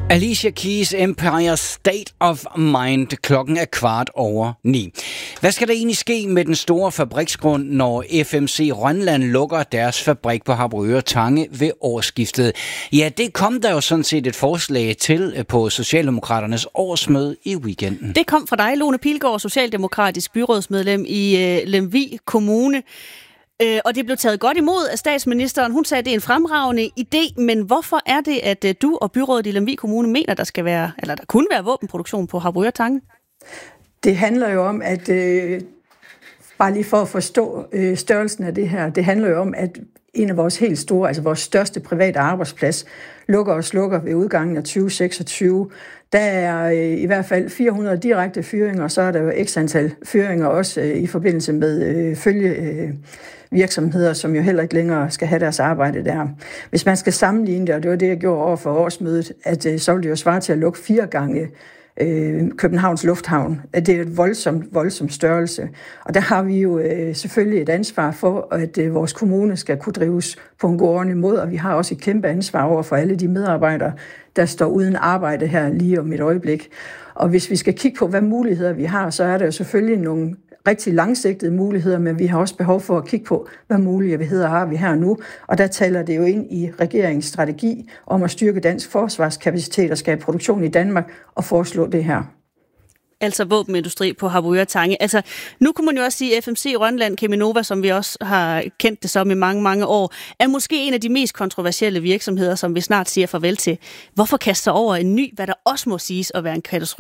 Alicia Keys' Empire State of Mind. Klokken er 9:15. Hvad skal der egentlig ske med den store fabriksgrund, når FMC Rønland lukker deres fabrik på Harboøre Tange ved årsskiftet? Ja, det kom der jo sådan set et forslag til på Socialdemokraternes årsmøde i weekenden. Det kom fra dig, Lone Pilgaard, socialdemokratisk byrådsmedlem i Lemvig Kommune. Og det blev taget godt imod af statsministeren. Hun sagde, at det er en fremragende idé, men hvorfor er det, at du og byrådet i Lemvig Kommune mener, der kunne være våbenproduktion på Harboøre Tange? Det handler jo om, at bare lige for at forstå størrelsen af det her, det handler jo om, at en af vores helt store, altså vores største private arbejdsplads, lukker ved udgangen af 2026. Der er i hvert fald 400 direkte fyringer, og så er der jo x antal fyringer også i forbindelse med følgevirksomheder, som jo heller ikke længere skal have deres arbejde der. Hvis man skal sammenligne det, og det var det, jeg gjorde over for årsmødet, at så vil det jo svare til at lukke 4 gange Københavns Lufthavn. Det er et voldsom størrelse. Og der har vi jo selvfølgelig et ansvar for, at vores kommune skal kunne drives på en god ordentlig måde, og vi har også et kæmpe ansvar over for alle de medarbejdere, der står uden arbejde her lige om et øjeblik. Og hvis vi skal kigge på, hvad muligheder vi har, så er der jo selvfølgelig nogle rigtig langsigtede muligheder, men vi har også behov for at kigge på, hvad muligheder har vi her nu. Og der taler det jo ind i regeringens strategi om at styrke dansk forsvarskapacitet og skabe produktion i Danmark og foreslå det her. Altså våbenindustri på Harboøre Tange. Altså, nu kunne man jo også sige, at FMC Rønland Cheminova, som vi også har kendt det som i mange, mange år, er måske en af de mest kontroversielle virksomheder, som vi snart siger farvel til. Hvorfor kaste sig over en ny, hvad der også må siges at være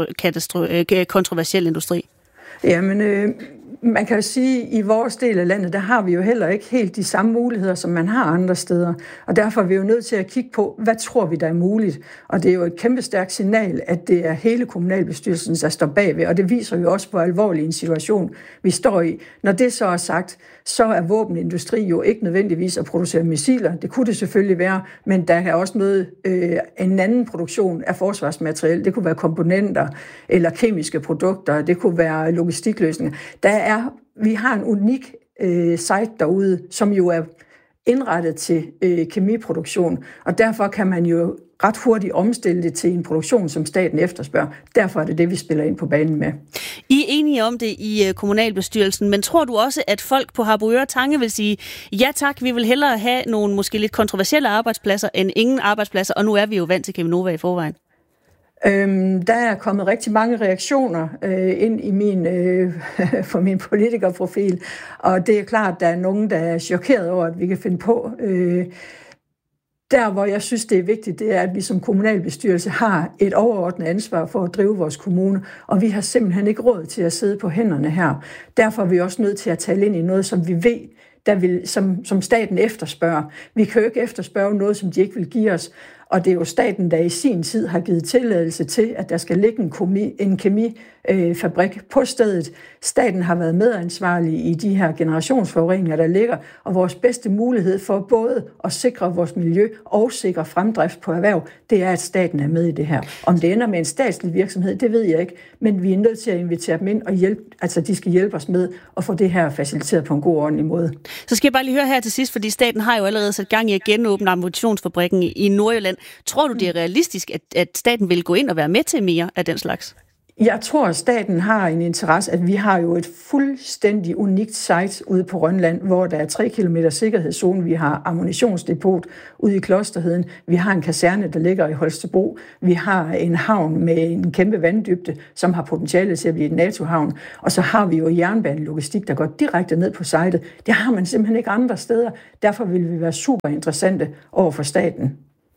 en kontroversiel industri? Jamen, man kan jo sige, at i vores del af landet, der har vi jo heller ikke helt de samme muligheder, som man har andre steder. Og derfor er vi jo nødt til at kigge på, hvad tror vi, der er muligt. Og det er jo et kæmpe stærkt signal, at det er hele kommunalbestyrelsen, der står bagved. Og det viser jo også, hvor alvorlig en situation vi står i. Når det så er sagt, så er våbenindustri jo ikke nødvendigvis at producere missiler. Det kunne det selvfølgelig være, men der er også noget, en anden produktion af forsvarsmateriel. Det kunne være komponenter eller kemiske produkter. Det kunne være logistikløsninger. Vi har en unik site derude, som jo er indrettet til kemiproduktion, og derfor kan man jo ret hurtigt omstille det til en produktion, som staten efterspørger. Derfor er det, vi spiller ind på banen med. I er enige om det i kommunalbestyrelsen, men tror du også, at folk på Harboøre Tange vil sige, ja tak, vi vil hellere have nogle måske lidt kontroversielle arbejdspladser end ingen arbejdspladser, og nu er vi jo vant til Cheminova i forvejen? Der er kommet rigtig mange reaktioner ind i for min politikerprofil, og det er klart, at der er nogen, der er chokeret over, at vi kan finde på. Der, hvor jeg synes, det er vigtigt, det er, at vi som kommunalbestyrelse har et overordnet ansvar for at drive vores kommune, og vi har simpelthen ikke råd til at sidde på hænderne her. Derfor er vi også nødt til at tale ind i noget, som vi ved, som staten efterspørger. Vi kan jo ikke efterspørge noget, som de ikke vil give os. Og det er jo staten, der i sin tid har givet tilladelse til, at der skal ligge en kemifabrik på stedet. Staten har været medansvarlig i de her generationsforureninger, der ligger, og vores bedste mulighed for både at sikre vores miljø og sikre fremdrift på erhverv, det er, at staten er med i det her. Om det ender med en statslig virksomhed, det ved jeg ikke, men vi er nødt til at invitere dem ind og de skal hjælpe os med at få det her faciliteret på en god og ordentlig måde. Så skal jeg bare lige høre her til sidst, fordi staten har jo allerede sat gang i at genåbne ammunitionsfabrikken i Nordjylland. Tror du, det er realistisk, at staten vil gå ind og være med til mere af den slags? Jeg tror, at staten har en interesse, at vi har jo et fuldstændig unikt site ude på Rønland, hvor der er 3 kilometer sikkerhedszone. Vi har ammunitionsdepot ude i Klosterheden. Vi har en kaserne, der ligger i Holstebro. Vi har en havn med en kæmpe vanddybde, som har potentiale til at blive et NATO-havn. Og så har vi jo jernbanelogistik, der går direkte ned på sitet. Det har man simpelthen ikke andre steder. Derfor vil vi være super interessante over for staten.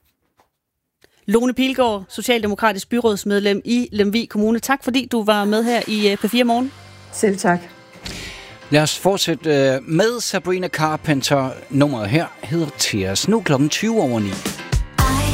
Lone Pilgaard, socialdemokratisk byrådsmedlem i Lemvig Kommune. Tak fordi du var med her i P4 Morgen. Selv tak. Lad os fortsætte med Sabrina Carpenter. Nummeret her hedder Tears. Nu 20:20.